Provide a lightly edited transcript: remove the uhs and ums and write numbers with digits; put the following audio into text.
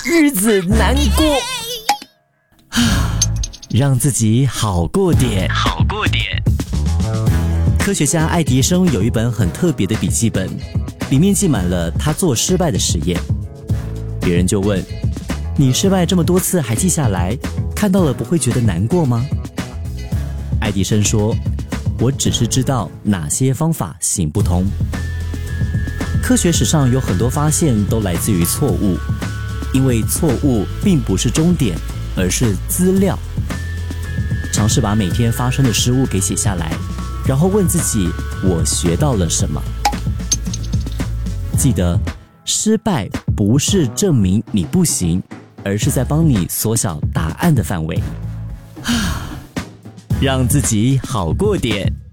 日子难过，让自己好过点。科学家爱迪生有一本很特别的笔记本，里面记满了他做失败的实验。别人就问：你失败这么多次还记下来，看到了不会觉得难过吗？爱迪生说：我只是知道哪些方法行不通。科学史上有很多发现都来自于错误，因为错误并不是终点，而是资料。尝试把每天发生的失误给写下来，然后问自己：我学到了什么？记得，失败不是证明你不行，而是在帮你缩小答案的范围。让自己好过点。